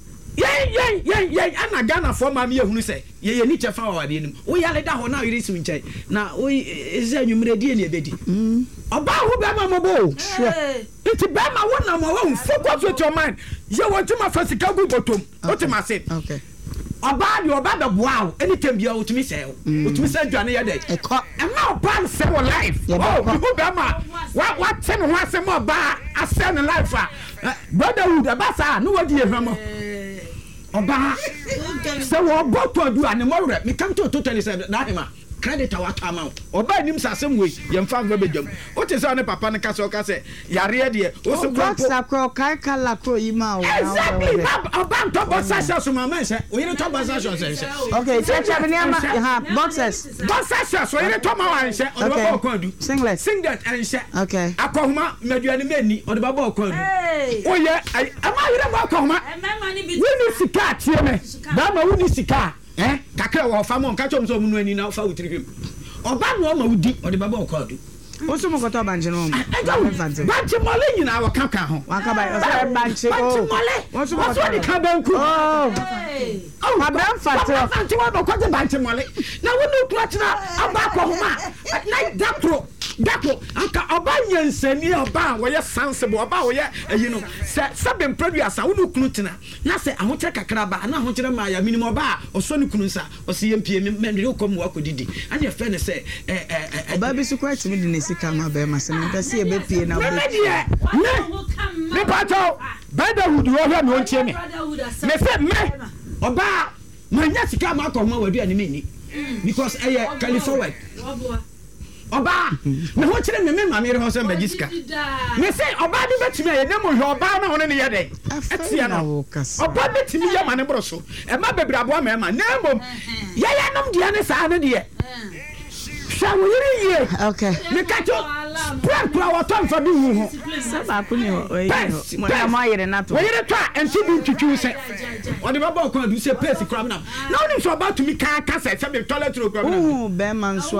Yay, ana Ghana for mammy who say, ye need to follow in. We are let down now, it is in check. Now, we is a number DNA baby. About who Bama Mabo? It's a Bama one of my own. Focus with your mind. You want to my first go bottom. What am I saying? Okay. About your bad of wow, anytime you out to me say, which we said, Johnny, a day. And now, Ban say life. Oh, Bama, what 10 was a more bar, I send a life. Brotherhood, a bassa, no idea, Ramo. Oba, so what bought to do and more rep, me come to totally said, Nahima, credit our time out. Oba him some way, young fan Robin. What is on a papa and castle casse? Yaria, dear, also blocks up Kaika Lacro, Ima. Exactly, about top of Sasha, my man said, we don't talk about Sasha. Okay, boxes, boxes, so you talk about and say, okay, sing that and say, okay, Akoma, Mediani, or the Babo Coin. Oh, yeah, am I Akoma? We need to catch you, Bama, we need to catch. Kakra wa famo nka chom so munu ani na fa utirihim oba no ma udi ode baba okadu oso mo koto banje no banje mole nyina wa kaka ho wa ka ba o banje mole oso mo so di ka banku ka ban fatro banje wa ko de banje mole na wonu tuatina aba ko ho ma na dakro anka oba nyansani oba wo ye sensible oba wo ye you know se producer wonu kunu na se ahokyere kakra ba na ahokyere ma ya minimum oba oso ne kunu sa o se yempie me kom wa kodidi anya fe ne se oba bi su kwati mi de sika ma ba ma se me pese e be pie na me pato brotherhood wo hwa no ntie me se me oba manya sika ma ko ma wadu ani me because Cali forward Oba, me ho kire me ma me re ho se magiska. Me say oba de betimi aye dem hwe oba na hono ne ye dey. Atia no. Oba betimi ye ma ne broso. E ma bebrabo ma e ma na mom. Ye ye nom dia ne sa ne de. Shawo yiri ye. Okay. Me kacho. Pra wa ton fa bi hu ho. Saba ku ni o ye. Mo na ma yire na to. We yire twa enti bi twitwi se. Odi baba ko adu se place crab na. Na oni so about to me kan ka se be toilet ro crab na. Oh, be man so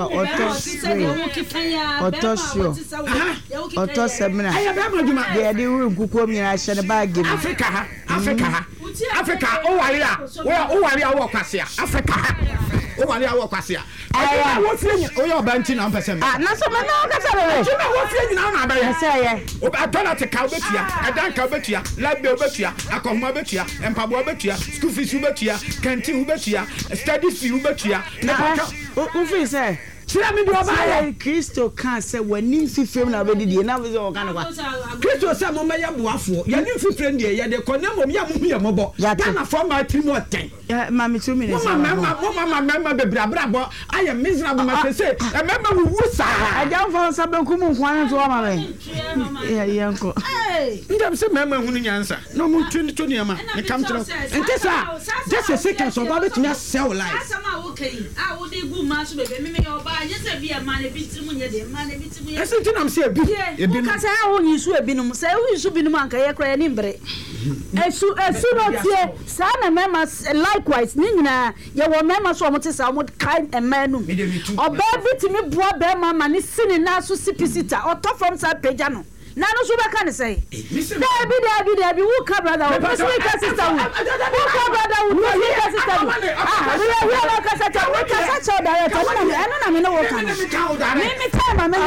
Auto semina. Aya be ma djuma. De de ru nkuko mi na hye ne bag mi. Africa o wari a wo kwase a. Africa. O wari a wo kwase a. Aya wo fie ni o yo ba nti na mpese me. Ah, na so me na ka sa be. Chuma wo fie ni na na ba ye. Se ye. O ba toilet ka obetua, edan ka obetua, lab obetua, akohoma obetua, empabo obetua, school fees obetua, canteen obetua, study fee obetua. Na o fi se Sira mi do ba ya Kristo kan se wani fifrem na be didi na be o kan kwa Kristo se mo me ya boafo ya ni fifrem de ya de konemo ya mo ya mobo na for my team what ten ma me 2 minutes mama bebrabo I am miserable ma say e mama wu sa aja fo sa be ku mu kwan so ma me ya nko ndam se mama hu nyansa no mo 2020 ma me kam tro ntesa just a second so ba betumi sell life asama wo kai a wo de gu ma so be me oba anye se bia ma na bitimu nye de ma na bitimu ye ese tinam se ebi no ka se ha wo nyisu ebi no se wo nyisu bi no anka ye kra ni mbre esu no tie sa na mema likewise ni nyina ye wo mema so mo te sa mo kind emanu oba bitimi bua be mama ni sini na so sipisita oto from sa page no na no so beka ne say Dabi who ka brother who ka sister who ka brother who ka sister who we ka sister who ka sister director na me no work me time me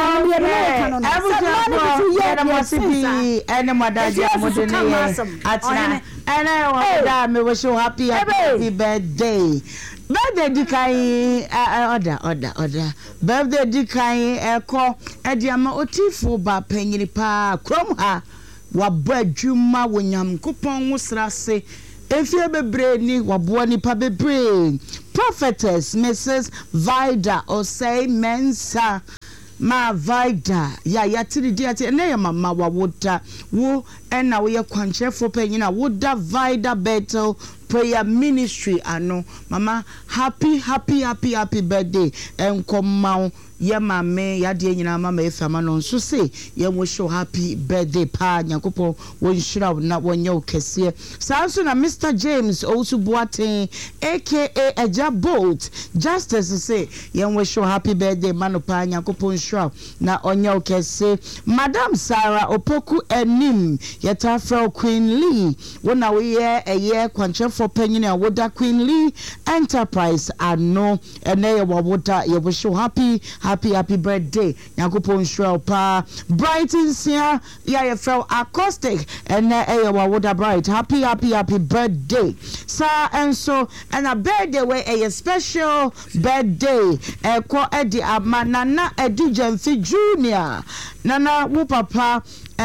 ene madaji modene atina ene me wish you happy birthday. Birthday dikai order. Birthday dikai eko ediama otifo ba panyini pa krom ha wabɔ adwuma wonyam kopɔn wosrase efie bebre ni wabo nipa bebre. Prophetess Mrs. Vida Osei Mensa ma Vida ya tiri dia te na ya mama wawoda wo na wo ye kwanchefo panyina woda Vida Bethel Prayer Ministry ano mama happy birthday enkomma ya mame ya de nyina mama efama no so say ya mo show happy birthday pa nyakopo won shira na wonye okese sanso na Mr. James also Boateng aka Eja Bolt justice say ya mo show happy birthday mano pa nyakopo shira na onye okese Madam Sarah Opoku enim yeta fra Queen Lee wona we ye kwanche for penyina woda Queen Lee Enterprise ano ene ye woda ye wo show happy birthday yakupon shrow pa Brighton sia ya fell acoustic and woda bright happy birthday sa and so and a birthday way a special birthday ko edi amanana edi Jenfi Junior nana wo papa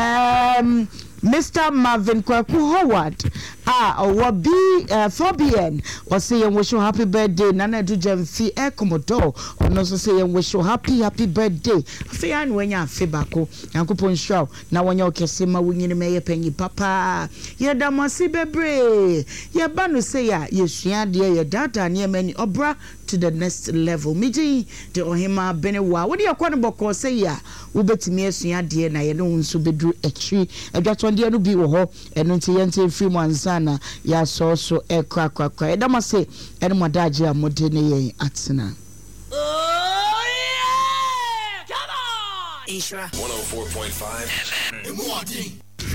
Mr. Marvin Kwaku Howard owabi Fabian was saying wish you happy birthday nana do Jenfi Commodore ono so say wish you happy birthday afi an wanya afi bako yankopon show na wanya okese ma wunyini meye panyi papa ye da masi bebre ye ba no say ya yesua de ye data ne mani obra to the next level miji de ohima benewa wo de yakwa no boko say ya wo betimi asua de na ye no nso bedru akiri adwato de no bi wo ho eno nti ye nti free ansana ya so ekra edama say eno madaji amode ne ye atsena Ishra 104.5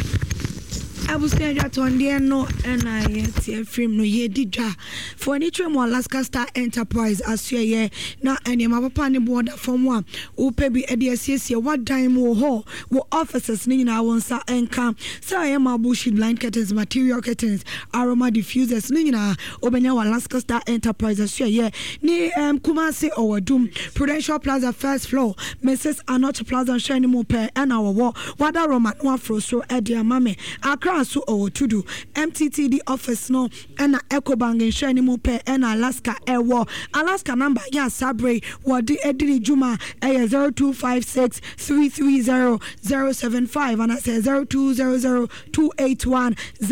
Abusia Tondia no NIT film no ye didra for any trim Alaska Star Enterprise as ye na any papa ni border from one who pay be EDSC what time wo officers ni na wonsa enka so I am a bullshit blind curtains material curtains aroma diffusers ni na obenya Alaska Star Enterprise as ye ni Kumasi or Doom Prudential Plaza first floor Mrs. Anot Plaza shining mo pair and our war what aroma no afro so edia mame Accra so to do MTTD office no and Ecobank in shining mo pair and Alaska Air Alaska number ya Sabre what the Edini Juma 0256 330 075 and I say 0200 281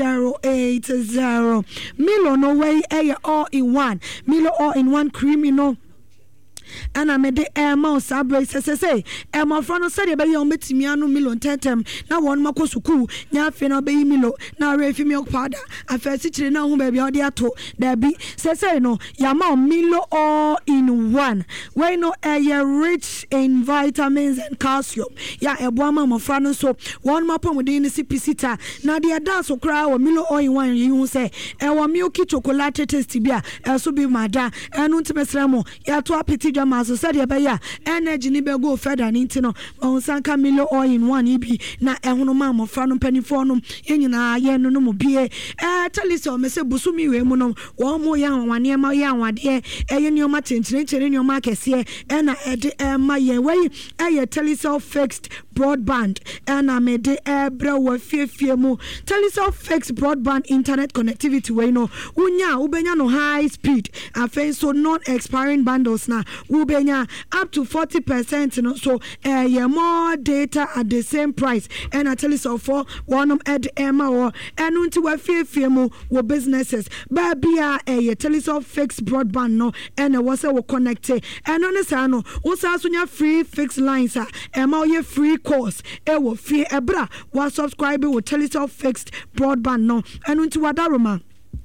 080 Milo no way all in one Milo all in one criminal and I made the air mouse sabre say my friend said about your metimiano milon tentem now one makosuku nya fena be milo na refi milk powder I first chile now baby all there to there be say no yama milo all in one we no air rich in vitamins and calcium ya ebwama my friend so one mapon within the CPC na the dance so cry or milo all in one you say e wa milky chocolate taste bia e so be mada enu ntimesramo ya to apeti maso said ya energy ni be go further ninti no on sanka milo all in one ibi na ehunu ma mo fra no panifo no yenyina ye no mo bie tell us o me se busumi we mu no wo mo ya anwane ma ya anwade eye ni o ma tentenere ni o ma kese na ede ma ye we telecell fixed broadband na me de ebra wa fiefie mu telecell fixed broadband internet connectivity we no unya ubenya no high speed afen so non expiring bundles na ubenya up to 40% no so more data at the same price and I tell you so for one at Emma or and until we fear mu businesses babia tell you so fixed broadband no and was we connected and on the no also free fixed lines Emma your free course will free ebra was subscribe will tell you so fixed broadband no and until wadaroma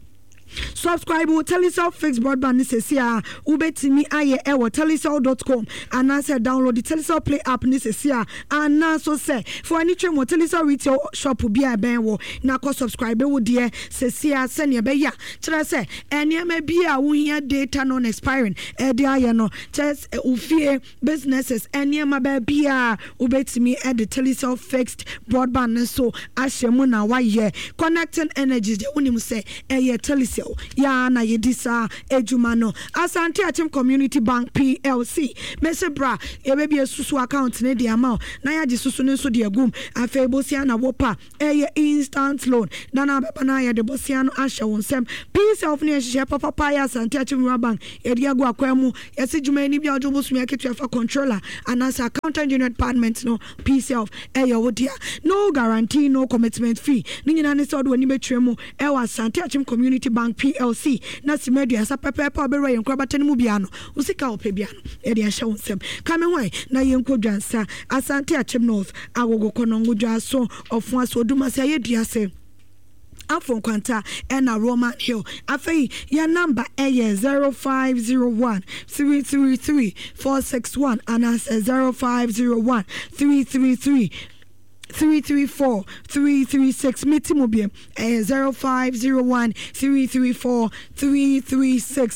subscribe wo Telecel fixed broadband ni sesi a ubetimi aye ewo telecel.com and answer download the Telecel Play app ni sesi a and so say for any trade mo Telecel retail shop bi a ben wo na ko subscribe wo de sesi a se ne be ya kira say enema bi a wo hia data non expiring e de aye no just ufie businesses enema ba bi a ubetimi e the Telecel fixed broadband so ashemu na waye connecting energies de unim say eye Telecel ya na yedisa ejuma no Asante Achim Community Bank PLC mese bra e be susu account ne de ama na ya susu ne so de agum afa bosia na wopa eye instant loan na na beba na ya de bosia no ahye wonsem piece of ne hye papa ya Asante Achim Bank e de agu akwemu yesi juma ni bia ojo bosu ya fa controller and as accountant general department no piece of eye wodia no guarantee no commitment fee ni nyina ne so do ni betwemu e wa Asante Achim Community Bank PLC na simedu asa pepepe obere yen kraba tani mu bia no usika ope bia no e de ahye wonsem kame hwan na yen kodwansa Asante Achim North agogo konongo dwaso ofo aso odumase ayeduase Afon Kwanta and a Roman Hill. Afei, your number is 0501 333 461 and as 0501 333 334 336 Mitimobie 0501 334 336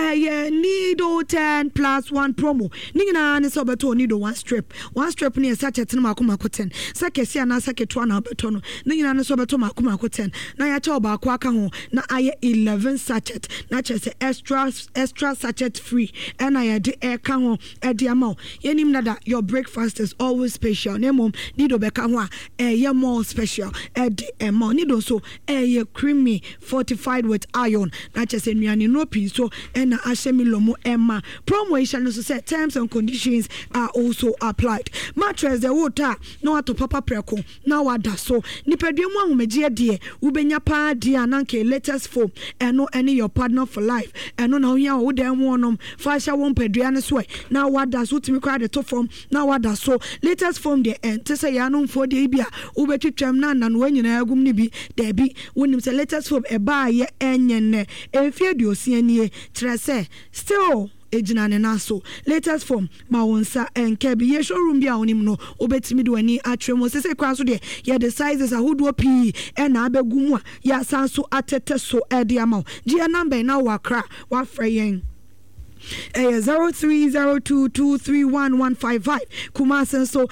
Nido 10 plus 1 promo Nina ne so beto Nido one strip ne sachet na makoma ko 10 sakesi ana saketo na beto no Nina ne so beto makoma ko 10 na ya cha oba ko aka ho na aye 11 sachet na che se extra sachet free and I de e ka ho e de amount yenim nada your breakfast is always special nemom Nido beka ho a more special money do so a creamy fortified with iron not just a no piece so and ashemilomo emma promotion so set terms and conditions are also applied mattress the water no to papa preko now wada so nipadwemu ahomegye de ubenya pa de ananke latest foam eno any your partner for life eno na ohia wo dem wonom fasha won padua ne so now wada so timi kwa de to form now wada so latest foam de ente say ya no mfo de bia ubetwetwam na nan wanyina agum ne bi da bi wonim say latest foam e ba ye enye emfie de osianie kire say still ejina ne naso latest form ma wonsa enke bi ye showroom bia onim no obetimi de wani atwem se se kwa so de ye the sizes ahodo pi e na abegumu a ya sanso atete so e de ama gia number na wakra wa freyen 0302231155 Kumasen so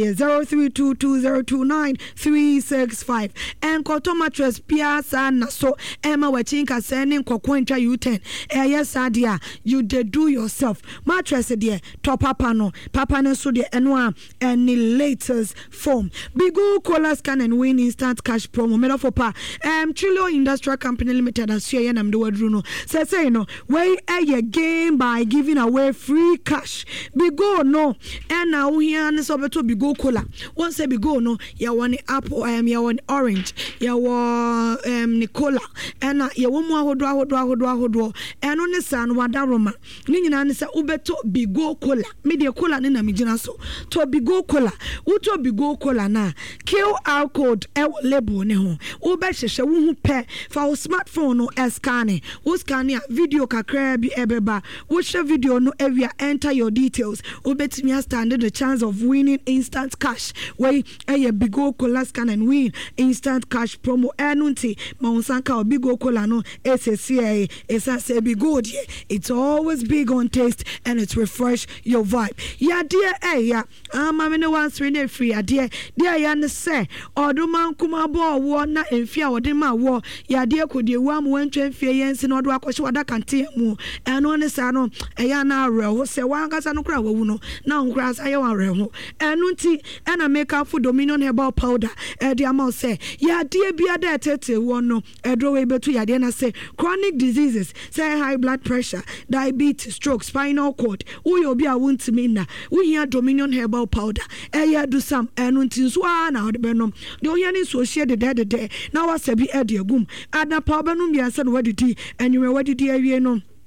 0322029365 and Koto mattress Piazza na so Emma wachinka sending kokwencha U10 yes adia you de do yourself mattress there top papa no so de enwa any latest form Bigo Cola Scan and Win instant cash promo made for pa Trillion Industrial Company Limited as share nam do wadruno say no way a game by giving away free cash. Bigo no, and now we are so beto Bigo Cola. Once a Bigo no, ya one apple, ya one orange, ya one Nicola, and ya one more hodwa, and on the sun wadaroma. Nina nisa ubeto Bigo Cola, media cola nina mijina so. To Bigo Cola, uto Bigo Cola na QR code label neho. Ubeshe wuhu pe for smartphone no scanning. Scanning video kakra bi ebeba. Watch the video no area enter your details. Ubetimi stand the chance of winning instant cash. Where a Bigo Cola Scan and Win instant cash promo enunti Monsanka or Bigo Cola no SCA is as a Bigo. It's always big on taste and it's refresh your vibe. Yeah dear yeah mama no one free dear ya say oduman kuma bo wo na enfia odema wo ya dear could you one when fie yensi no do akoshe wada kante mu eno ne sa no eya na reho se wankasa no kra wawu no na onkra sa ye wan reho enu nti na make up for Dominion herbal powder e de amount say ya de bia da tete wo no edro we betu ya de na say chronic diseases say high blood pressure diabetes stroke spinal cord wo ye obi a wontimi na wo hia Dominion herbal powder e ya do sam enu nti nso na ho de benom de wo hia ni so hie de na wasabi e de agum ada pa benum bia se no wadidi enwe wadidi awie no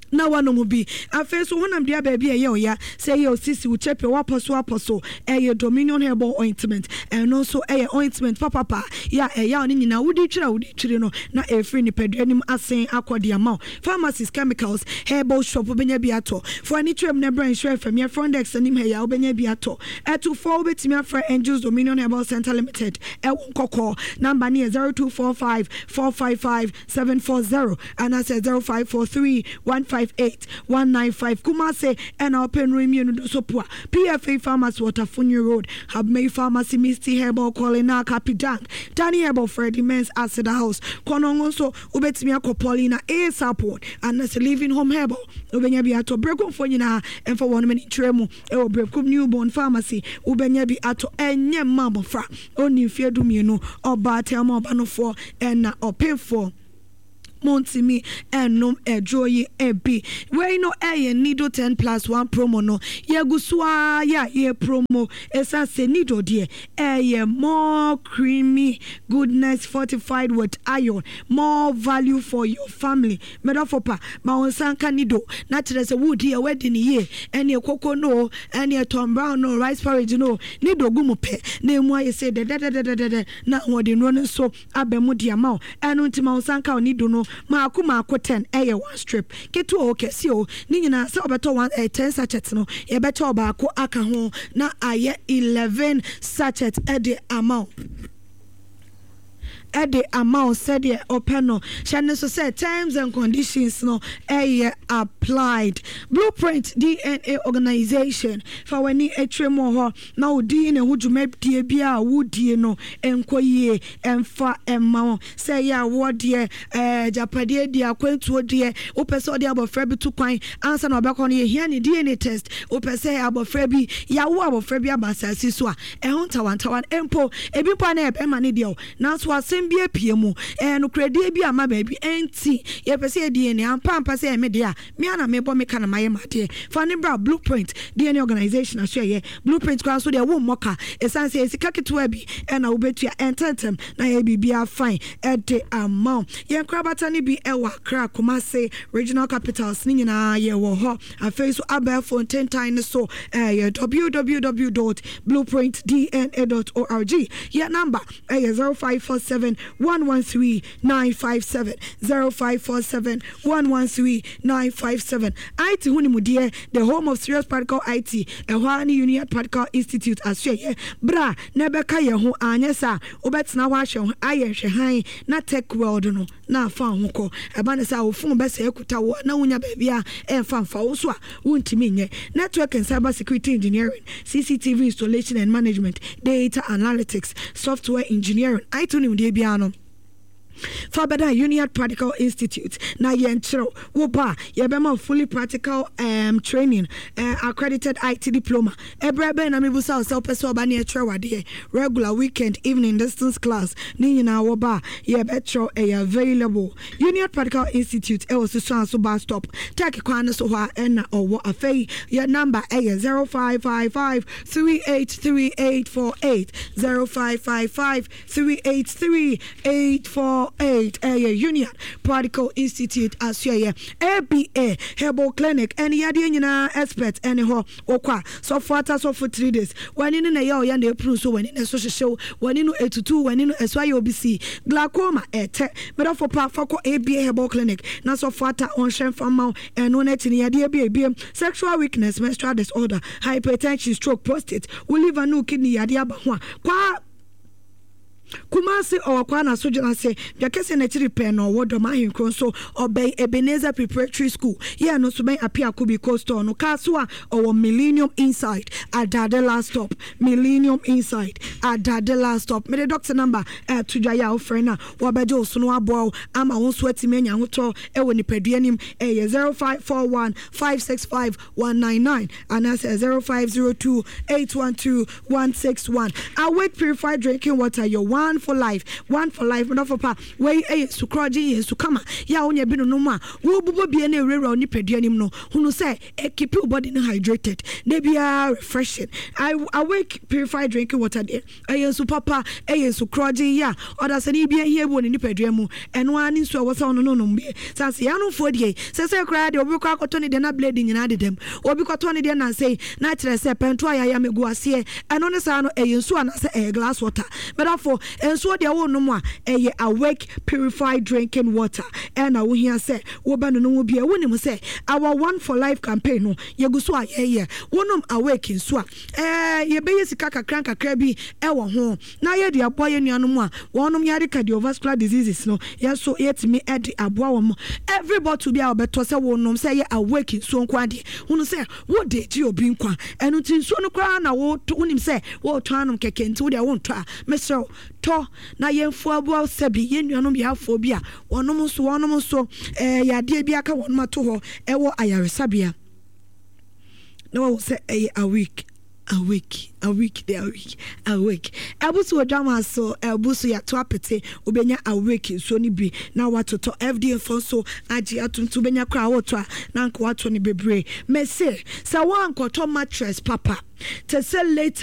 na wanom bi afa so honam dia baabi eye oya say ye osisi wo chepe waposo Dominion herbal ointment and also ointment papa ya oni nyina wodi twire no na efri ni peduanim asen akodi ama pharmacies chemicals herbal shop obenya bi ato for any trem na brand share from your frondex anim he ya obenya bi ato eto for betimi afra Angels Dominion Herbal Center Limited nkoko number near 0245 455 740 and I said 0543 158-195 Kumase and our pen remienu sopua PFA Pharmacy Waterfunny Road Habmay Pharmacy Misty Herbal Colina Capidank Danny Herbal Freddy Men's Acid House Konongonso ubetimi akopolina A support and as living home herbal ubenya bi ato brekum for nyina and for 1 minute tremu e brekum newborn pharmacy ubenya bi ato enye mabofra oni fiedu mienu oba tell oba no for and open for Montimi and no joy ebi. Where no nido 10+1 promo no. Yaguswa ye promo esa se nido dear. More creamy goodness fortified with iron. More value for your family. Medafopa ma sanka nido. Natural as a wood here wedding ye. And your cocoa no. And your Tom Brown no rice porridge no. Nido gumupe. Name why you say da na what in running so abemudi amount. And untima sanka nido no. Maako 10 one strip ketu o kesi o ni nyina se obeto 10 sachets no ye beto baako aka ho na aye 11 sachets the amount said the open Shannon so said terms and conditions no applied. Blueprint DNA organization for when ni etremo now DNA hujume die bia wudie no enkoye emfa emma say ya wodie japade dia kwentuo die opese de abofra bi to kwan answer na obekọ no ye hia ni DNA test opese abofra bi ya wo abofra bi abasasi so a ehontawan empo ebi pa na ema ne de na so asem bi apiemu no kredi bi ama ba bi enti ye pese DNA ampa se me de a me ana me bo me kana maye mate fa ne bra Blueprint DNA organization aso ye Blueprint kwa so de wo moka esanse esika ketwa bi na obetua ententem na ye bibia fine the amount ye krabata ni bi ewa kra Kumase regional capitals ni nyina ye wo ho afa so abafo 10 times so www.blueprintdna.org ye number 0547 113 957 0547 113 957 IT hunimudie the home of serious particle IT ehwani Union Particle Institute asye bra nebeka ye ho anyesa obetina wa hwe aye hwe han na tech world no na fa ho ko eba ne sa ofun be se ekuta wo na unya ba bia emfa wo so a wuntimi nye network and cyber security engineering CCTV installation and management data analytics software engineering IT hunimudie bia no Fabada Union Practical Institute na yenchro woba yebema fully practical training accredited IT diploma ebrebe na mebusa so person ba na etro wade regular weekend evening distance class ni nyina woba yebetro available Union Practical Institute also so bus stop take kwan so ha na owo afei your number 0555 383848 0555 383848 Union Practical Institute asye ABA Herbal Clinic and yade nyina expert any ho okwa so for 3 days wani no na ya na epru so wani na so hyehyɛ wani no etutu wani no eswa ya obisi glaucoma ete meda for pa for ABA Herbal Clinic na so for on shen fama eno na tini yade ebiem sexual weakness menstrual disorder hypertension stroke prostate liver no kidney yade aba ho kwa Kumasi or Kwana Sojana say, Jakese Natiri Pen or Wodoma Hinkron so obey Ebenezer Preparatory School. Yeah, no Subai appear could be coastal no Kasua or Millennium Inside at the last stop. Millennium Inside at the last stop. May the doctor number to Jaya Frena, Wabajo Sunwa Bow, Ama on sweaty mania, Ewini Pedianim, 0541 565 199, and that's 0502 812 161. I wait purified drinking water, your one for life not for pa wey sukroji sukama ya onya bi no ma wo bubo bi na ewura oni peduanim no hunu say keep your body hydrated they be refreshing. I awake purified drinking water there su papa sukroji ya others ni bi here bo ni peduamu eno ani so wo sa no bi sanse ya no fo die se kra de obi kwa koto ni de na blade nyina de dem obi koto ni de na say na kire se pento ya megu ase eno ne sa no su ana se glass water but therefore enso de wo no mu a awake purified drinking water and we hear say wo ba no bi e wonim say our one for life campaign no yeguso a ye wonom awake nso a ye be yesika kakra bi e wo ho na ye de aboa ye nuanom a wonom yare cardiovascular diseases no yeso yetimi e de aboa wo everybody to be abeto say wonom say ye awake nso nkwade hunu say wo de ji obi nkwa enu tin nso no kra na wo wonim say wo twanom keke nti wo de wo ntwa mesro to na yemfu aboa sabi ye nuanom ya afo bi a wonom so yade bi aka wonom ato ho e wo ayaresabia no wo say awake. Ebusu odama so ebusu ya to apete obenya awake so ni bi na watoto FD fon so agi atuntu benya kra woto na nko wato ni bebre me say sa wan koto mattress papa te say later